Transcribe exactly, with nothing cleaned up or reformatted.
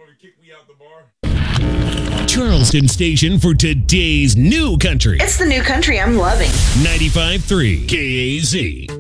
motherfucker kicked me out the bar. Charleston station for today's new country. It's the new country I'm loving. ninety-five point three K A Z.